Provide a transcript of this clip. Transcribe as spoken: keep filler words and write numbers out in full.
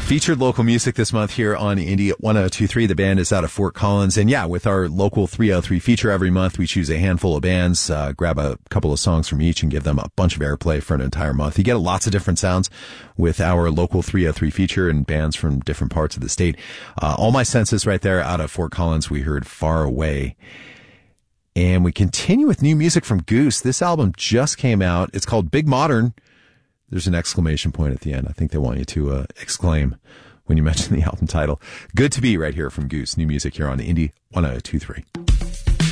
Featured local music this month here on Indie one oh two point three. The band is out of Fort Collins. And yeah, with our local three oh three feature every month, we choose a handful of bands, uh, grab a couple of songs from each and give them a bunch of airplay for an entire month. You get lots of different sounds with our local three oh three feature and bands from different parts of the state. Uh, All My Senses right there out of Fort Collins. We heard Far Away. And we continue with new music from Goose. This album just came out. It's called Big Modern. There's an exclamation point at the end. I think they want you to uh, exclaim when you mention the album title. Good to Be right here from Goose. New music here on Indie one oh two point three.